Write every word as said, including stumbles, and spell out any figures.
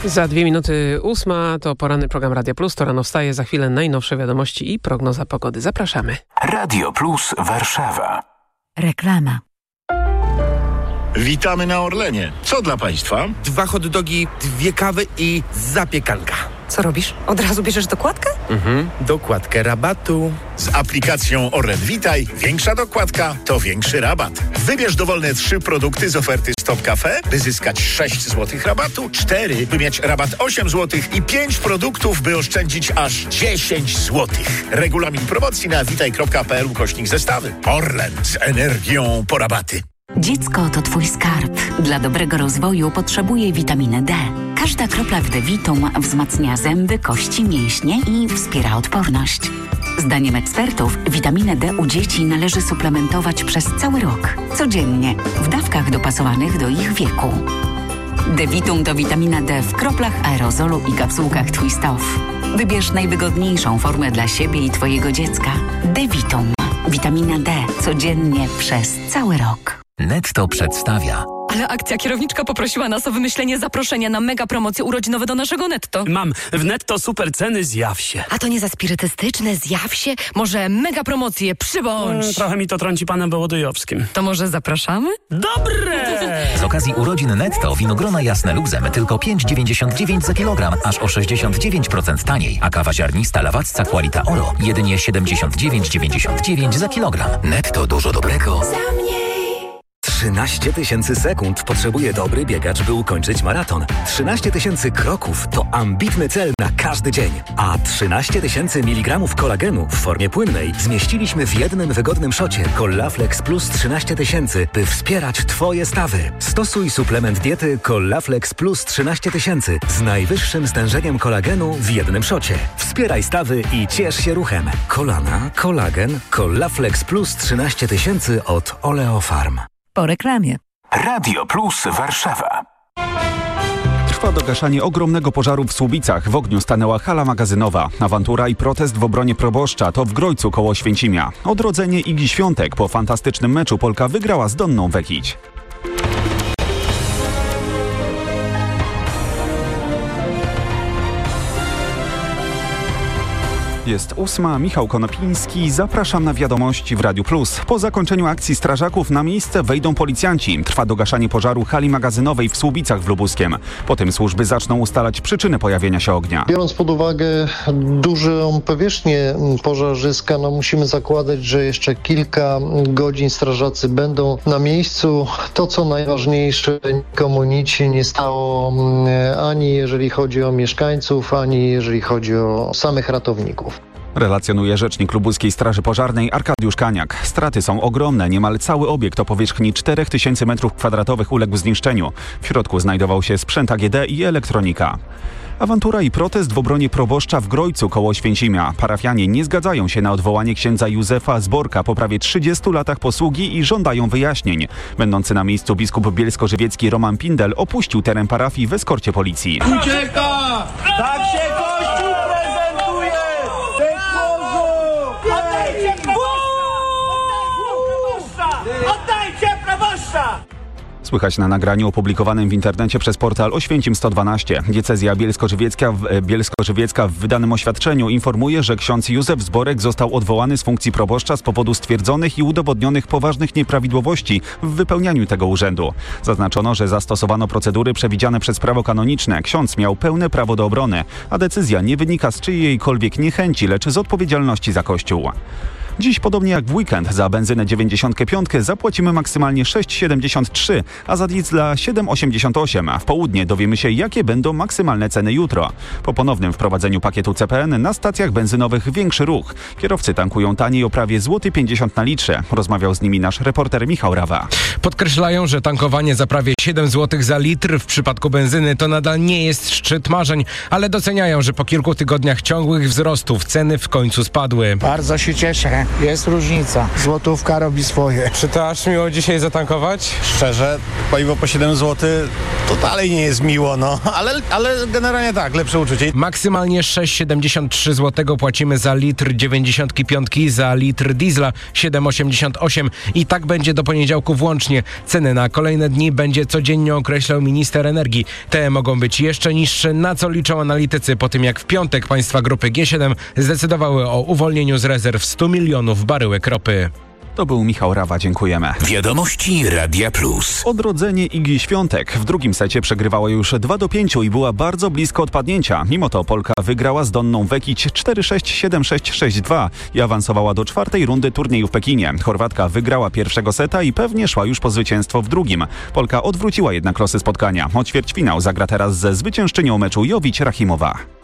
Za dwie minuty ósma to poranny program Radio Plus. To rano wstaje, za chwilę najnowsze wiadomości i prognoza pogody. Zapraszamy. Radio Plus Warszawa. Reklama. Witamy na Orlenie. Co dla Państwa? Dwa hot dogi, dwie kawy i zapiekanka. Co robisz? Od razu bierzesz dokładkę? Mhm, dokładkę rabatu. Z aplikacją Orlen Witaj większa dokładka to większy rabat. Wybierz dowolne trzy produkty z oferty Stop Cafe, by zyskać sześć złotych rabatu, cztery, by mieć rabat osiem złotych i pięć produktów, by oszczędzić aż dziesięć złotych. Regulamin promocji na witaj kropka p l ukośnik zestawy. Orlen z energią po rabaty. Dziecko to twój skarb. Dla dobrego rozwoju potrzebuje witaminy D. Każda kropla w D-Vitum wzmacnia zęby, kości, mięśnie i wspiera odporność. Zdaniem ekspertów witaminę D u dzieci należy suplementować przez cały rok, codziennie, w dawkach dopasowanych do ich wieku. D-Vitum to witamina D w kroplach, aerozolu i kapsułkach Twist Off. Wybierz najwygodniejszą formę dla siebie i twojego dziecka. D-Vitum. Witamina D codziennie przez cały rok. Netto przedstawia. Ale akcja kierowniczka poprosiła nas o wymyślenie zaproszenia na mega promocje urodzinowe do naszego Netto. Mam w Netto super ceny, zjaw się. A to nie za spirytystyczne, zjaw się? Może mega promocje, przybądź. Hmm, trochę mi to trąci panem Wołodyjowskim. To może zapraszamy? Dobre! Z okazji urodzin Netto winogrona jasne luzem tylko pięć dziewięćdziesiąt dziewięć za kilogram, aż o sześćdziesiąt dziewięć procent taniej, a kawa ziarnista Lawacka Qualita Oro jedynie siedemdziesiąt dziewięć dziewięćdziesiąt dziewięć za kilogram. Netto, dużo dobrego. trzynaście tysięcy sekund potrzebuje dobry biegacz, by ukończyć maraton. trzynaście tysięcy kroków to ambitny cel na każdy dzień. A trzynaście tysięcy miligramów kolagenu w formie płynnej zmieściliśmy w jednym wygodnym szocie Collaflex Plus trzynaście tysięcy, by wspierać Twoje stawy. Stosuj suplement diety Collaflex Plus trzynaście tysięcy z najwyższym stężeniem kolagenu w jednym szocie. Wspieraj stawy i ciesz się ruchem. Kolana, kolagen, Collaflex Plus trzynaście tysięcy od Oleofarm. Po reklamie. Radio Plus Warszawa. Trwa dogaszanie ogromnego pożaru w Słubicach. W ogniu stanęła hala magazynowa. Awantura i protest w obronie proboszcza to w Grojcu koło Oświęcimia. Odrodzenie Igi Świątek. Po fantastycznym meczu Polka wygrała z Donną Wekić. Jest ósma, Michał Konopiński, zapraszam na wiadomości w Radiu Plus. Po zakończeniu akcji strażaków na miejsce wejdą policjanci. Trwa dogaszanie pożaru hali magazynowej w Słubicach w Lubuskiem. Potem służby zaczną ustalać przyczyny pojawienia się ognia. Biorąc pod uwagę dużą powierzchnię pożarzyska, no musimy zakładać, że jeszcze kilka godzin strażacy będą na miejscu. To, co najważniejsze, nikomu nic się nie stało, ani jeżeli chodzi o mieszkańców, ani jeżeli chodzi o samych ratowników. Relacjonuje rzecznik Lubuskiej Straży Pożarnej Arkadiusz Kaniak. Straty są ogromne. Niemal cały obiekt o powierzchni cztery tysiące metrów kwadratowych uległ zniszczeniu. W środku znajdował się sprzęt A G D i elektronika. Awantura i protest w obronie proboszcza w Grojcu koło Oświęcimia. Parafianie nie zgadzają się na odwołanie księdza Józefa Zborka po prawie trzydziestu latach posługi i żądają wyjaśnień. Będący na miejscu biskup bielsko-żywiecki Roman Pindel opuścił teren parafii w eskorcie policji. Ucieka! Tak się Kościół prezentuje! Oddajcie proboszcza! Oddajcie proboszcza! Słychać na nagraniu opublikowanym w internecie przez portal Oświęcim sto dwanaście. Diecezja bielsko-żywiecka w, bielsko-żywiecka w wydanym oświadczeniu informuje, że ksiądz Józef Zborek został odwołany z funkcji proboszcza z powodu stwierdzonych i udowodnionych poważnych nieprawidłowości w wypełnianiu tego urzędu. Zaznaczono, że zastosowano procedury przewidziane przez prawo kanoniczne. Ksiądz miał pełne prawo do obrony, a decyzja nie wynika z czyjejkolwiek niechęci, lecz z odpowiedzialności za Kościół. Dziś, podobnie jak w weekend, za benzynę dziewięćdziesiąt pięć zapłacimy maksymalnie sześć siedemdziesiąt trzy, a za diesla siedem osiemdziesiąt osiem. W południe dowiemy się, jakie będą maksymalne ceny jutro. Po ponownym wprowadzeniu pakietu C P N na stacjach benzynowych większy ruch. Kierowcy tankują taniej o prawie złoty pięćdziesiąt na litrze. Rozmawiał z nimi nasz reporter Michał Rawa. Podkreślają, że tankowanie za prawie siedem złotych za litr w przypadku benzyny to nadal nie jest szczyt marzeń, ale doceniają, że po kilku tygodniach ciągłych wzrostów ceny w końcu spadły. Bardzo się cieszę. Nie, jest różnica. Złotówka robi swoje. Czy to aż miło dzisiaj zatankować? Szczerze, paliwo po siedem złotych to dalej nie jest miło, no, ale, ale generalnie tak, lepsze uczucie. Maksymalnie sześć przecinek siedemdziesiąt trzy złotego płacimy za litr dziewięćdziesiąt pięć, za litr diesla siedem przecinek osiemdziesiąt osiem i tak będzie do poniedziałku włącznie. Ceny na kolejne dni będzie codziennie określał minister energii. Te mogą być jeszcze niższe, na co liczą analitycy po tym, jak w piątek państwa grupy G siedem zdecydowały o uwolnieniu z rezerw stu milionów baryłek ropy. To był Michał Rawa, dziękujemy. Wiadomości Radia Plus. Odrodzenie Igi Świątek. W drugim secie przegrywała już dwa do pięciu i była bardzo blisko odpadnięcia. Mimo to Polka wygrała z Donną Vekić cztery sześć, siedem sześć, sześć dwa i awansowała do czwartej rundy turnieju w Pekinie. Chorwatka wygrała pierwszego seta i pewnie szła już po zwycięstwo w drugim. Polka odwróciła jednak losy spotkania. O ćwierćfinał zagra teraz ze zwyciężczynią meczu Jowić Rachimowa.